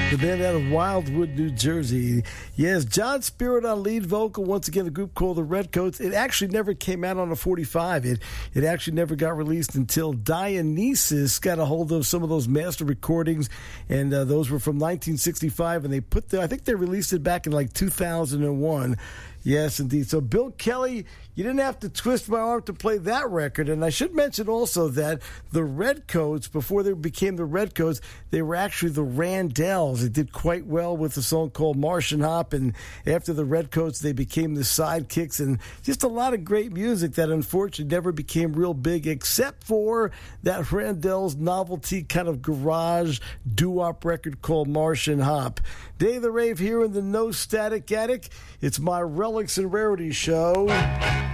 The band out of Wildwood, New Jersey. Yes, John Spirit on lead vocal. Once again, a group called the Redcoats. It actually never came out on a 45. It actually never got released until Dionysus got a hold of some of those master recordings, and those were from 1965. And I think they released it back in like 2001. Yes, indeed. So, Bill Kelly, you didn't have to twist my arm to play that record. And I should mention also that the Redcoats, before they became the Redcoats, they were actually the Randells. They did quite well with a song called Martian Hop. And after the Redcoats, they became the Sidekicks. And just a lot of great music that unfortunately never became real big, except for that Randells novelty kind of garage doo-wop record called Martian Hop. Day of the Rave here in the No Static Attic. It's my Relics and Rarities show.